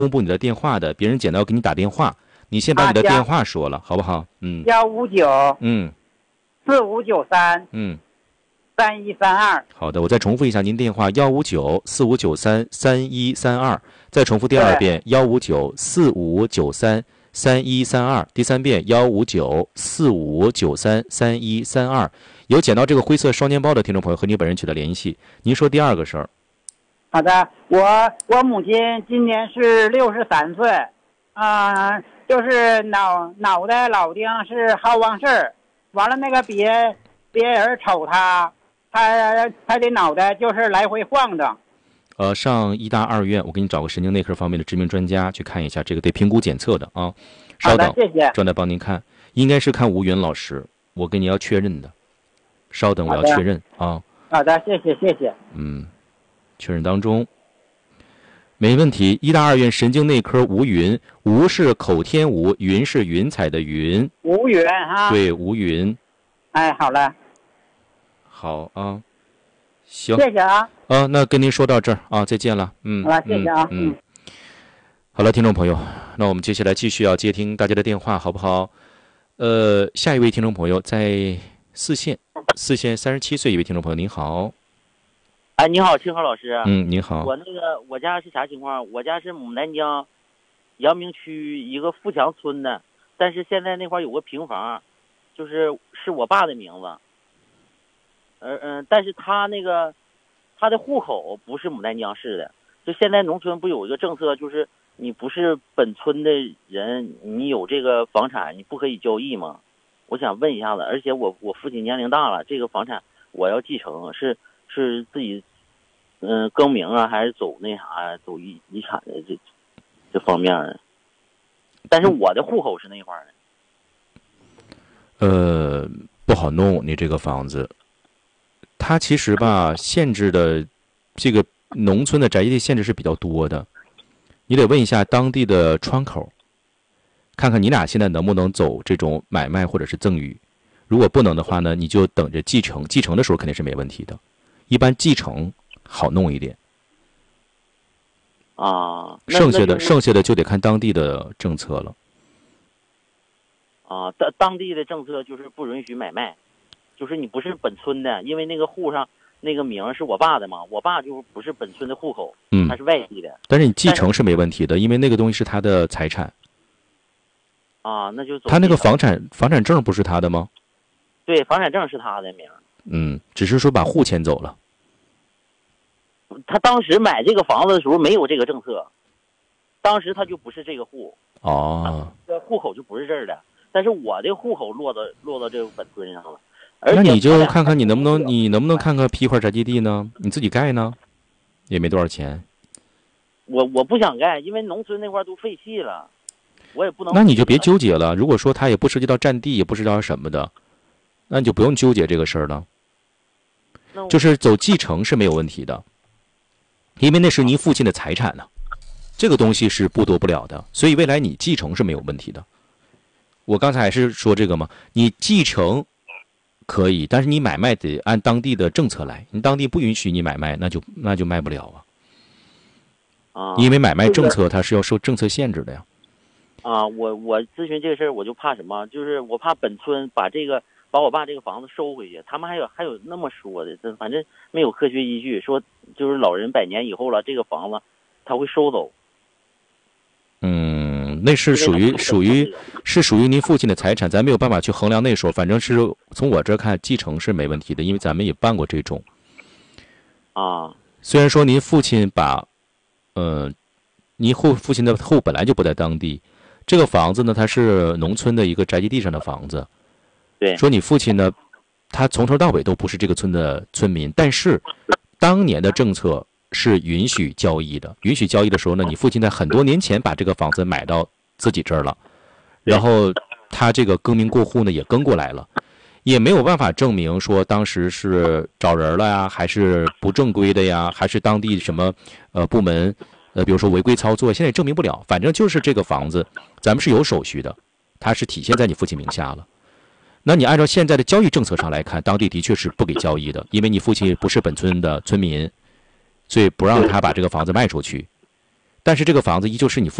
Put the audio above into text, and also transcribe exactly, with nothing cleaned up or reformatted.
公布你的电话的，别人捡到给你打电话，你先把你的电话说了，好不好？嗯， 幺五九， 嗯， 四五九三， 嗯， 三一三二。 好的，我再重复一下您电话：幺五九四五九三三一三二。再重复第二遍：幺五九四五九三三一三二。第三遍：幺五九四五九三三一三二。有捡到这个灰色双肩包的听众朋友和您本人取得联系。您说第二个事儿。 好的，我我母亲今年是六十三岁，啊、呃，就是脑脑袋老丁是好忘事儿，完了那个别别人瞅他，他他的脑袋就是来回晃荡。 呃，上医大二院，我给你找个神经内科方面的知名专家去看一下，这个得评估检测的啊。稍等， 谢谢， 正在帮您看，应该是看吴云老师，我跟你要确认的。稍等，我要确认啊。 好的，谢谢谢谢。 嗯，确认当中，没问题。医大二院神经内科吴云，吴是口天吴，云是云彩的云。 吴云哈。 对，吴云。 哎，好了。 好啊，行。 谢谢啊。 啊，那跟您说到这儿啊，再见了。嗯， 好了，谢谢啊。 嗯。嗯好了，听众朋友，那我们接下来继续要接听大家的电话，好不好？呃，下一位听众朋友在四线，四线三十七岁一位听众朋友，您好。 哎，你好，清河老师。 嗯，您好。 我那个我家是啥情况？我家是牡丹江阳明区一个富强村的，但是现在那块有个平房，就是是我爸的名字。呃嗯、呃，但是他那个他的户口不是牡丹江市的。就现在农村不有一个政策，就是你不是本村的人，你有这个房产，你不可以交易吗？我想问一下子，而且我我父亲年龄大了，这个房产我要继承，是是自己嗯、呃、更名啊，还是走那啥走遗遗产的这这方面的？但是我的户口是那块儿的。呃，不好弄，你这个房子，它其实吧限制的这个农村的宅基地限制是比较多的，你得问一下当地的窗口。看看你俩现在能不能走这种买卖或者是赠与，如果不能的话呢，你就等着继承，继承的时候肯定是没问题的，一般继承好弄一点。 啊， 剩下的剩下的就得看当地的政策了。 啊，当当地的政策就是不允许买卖，就是你不是本村的，因为那个户上那个名是我爸的嘛，我爸就不是本村的户口， 嗯， 他是外地的。 但是你继承是没问题的，因为那个东西是他的财产。 啊，那就走。 他那个房产房产证不是他的吗？ 对，房产证是他的名。 嗯，只是说把户迁走了。 他当时买这个房子的时候没有这个政策，当时他就不是这个户。 哦。 这户口就不是这儿的，但是我的户口落到落到这个本村上了。而且那你就看看你能不能，你能不能看看批一块宅基地呢？你自己盖呢，也没多少钱。 我我不想盖，因为农村那块都废弃了。我也不能。 那你就别纠结了。如果说它也不涉及到占地，也不涉及到什么的，那你就不用纠结这个事儿了。就是走继承是没有问题的，因为那是您父亲的财产呢、啊，这个东西是剥夺不了的，所以未来你继承是没有问题的。我刚才还是说这个嘛，你继承可以，但是你买卖得按当地的政策来，你当地不允许你买卖，那就那就卖不了啊。 啊， 因为买卖政策它是要受政策限制的呀。 啊，我我咨询这个事儿，我就怕什么？就是我怕本村把这个把我爸这个房子收回去。他们还有还有那么说的，这反正没有科学依据，说就是老人百年以后了，这个房子他会收走。 嗯，那是属于属于是属于您父亲的财产，咱没有办法去衡量那时候。反正是从我这看，继承是没问题的，因为咱们也办过这种。 啊， 虽然说您父亲把，呃，您后父亲的户本来就不在当地。这个房子呢，它是农村的一个宅基地上的房子。 对， 说你父亲呢，他从头到尾都不是这个村的村民，但是当年的政策是允许交易的。允许交易的时候呢，你父亲在很多年前把这个房子买到自己这儿了，然后他这个更名过户呢也更过来了，也没有办法证明说当时是找人了呀，还是不正规的呀，还是当地什么呃部门。呃，比如说违规操作，现在也证明不了。反正就是这个房子，咱们是有手续的，它是体现在你父亲名下了。那你按照现在的交易政策上来看，当地的确是不给交易的，因为你父亲不是本村的村民，所以不让他把这个房子卖出去。 但是这个房子依旧是你父